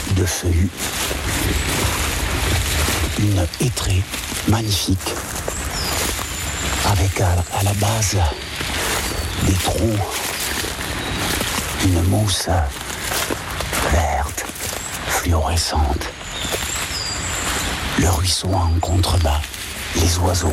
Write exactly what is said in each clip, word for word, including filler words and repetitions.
de feuillus, une étrée magnifique, avec à, à la base des trous, une mousse verte, fluorescente. Le ruisseau en contrebas, les oiseaux.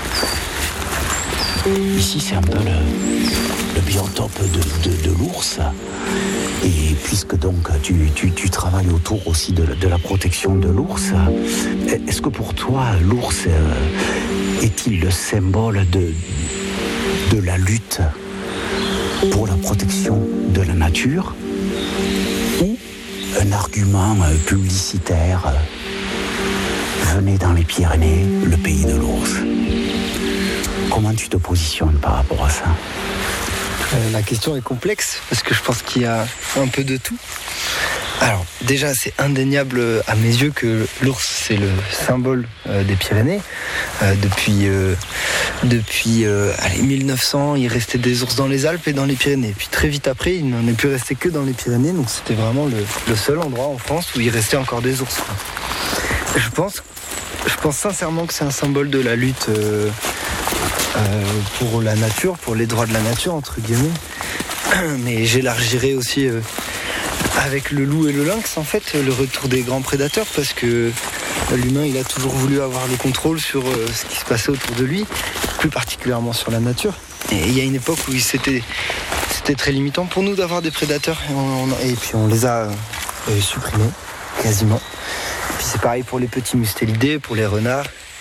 Ici, c'est un peu le, le biotope de, de, de l'ours. Et puisque donc tu, tu, tu travailles autour aussi de, de la protection de l'ours, est-ce que pour toi, l'ours euh, est-il le symbole de, de la lutte pour la protection de la nature ou un argument euh, publicitaire euh, venez dans les Pyrénées, le pays de l'ours? Comment tu te positionnes par rapport à ça? euh, La question est complexe parce que je pense qu'il y a un peu de tout. Alors déjà, c'est indéniable à mes yeux que l'ours, c'est le symbole euh, des Pyrénées. Euh, depuis euh, depuis euh, allez, mille neuf cents, il restait des ours dans les Alpes et dans les Pyrénées. Puis très vite après, il n'en est plus resté que dans les Pyrénées. Donc c'était vraiment le, le seul endroit en France où il restait encore des ours. Je pense, je pense sincèrement que c'est un symbole de la lutte euh, euh, pour la nature, pour les droits de la nature, entre guillemets. Mais j'élargirais aussi... Euh, avec le loup et le lynx, en fait, le retour des grands prédateurs, parce que l'humain, il a toujours voulu avoir le contrôle sur ce qui se passait autour de lui, plus particulièrement sur la nature. Et il y a une époque où c'était, c'était très limitant pour nous d'avoir des prédateurs, et, on, et puis on les a euh, supprimés, quasiment. Et puis c'est pareil pour les petits mustélidés, pour les renards.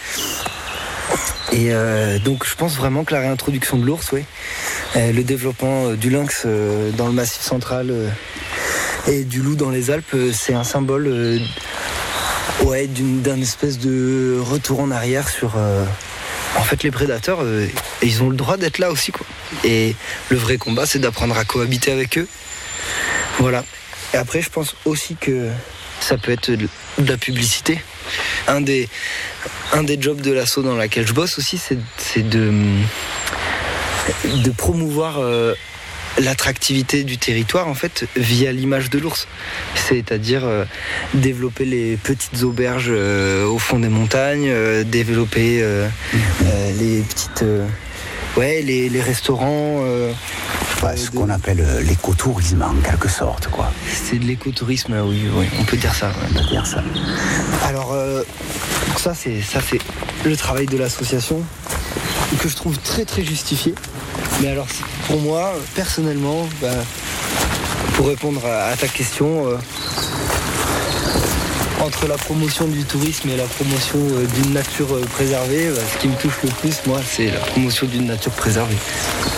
Et euh, donc je pense vraiment que la réintroduction de l'ours, oui, euh, le développement euh, du lynx euh, dans le Massif central, euh, et du loup dans les Alpes, c'est un symbole euh, ouais, d'une, d'un espèce de retour en arrière sur... Euh, en fait, les prédateurs, euh, ils ont le droit d'être là aussi, quoi. Et le vrai combat, c'est d'apprendre à cohabiter avec eux. Voilà. Et après, je pense aussi que ça peut être de, de la publicité. Un des, un des jobs de l'asso dans laquelle je bosse aussi, c'est, c'est de, de promouvoir... Euh, l'attractivité du territoire en fait via l'image de l'ours, c'est-à-dire euh, développer les petites auberges euh, au fond des montagnes, euh, développer euh, euh, les petites euh, ouais les, les restaurants euh, ouais, ce de... qu'on appelle euh, l'écotourisme en quelque sorte, quoi. C'est de l'écotourisme, oui, oui, on peut dire ça, ouais. On peut dire ça. Alors euh, ça c'est ça c'est le travail de l'association que je trouve très très justifié. Mais alors, pour moi, personnellement, bah, pour répondre à, à ta question, euh, entre la promotion du tourisme et la promotion euh, d'une nature euh, préservée, bah, ce qui me touche le plus, moi, c'est la promotion d'une nature préservée.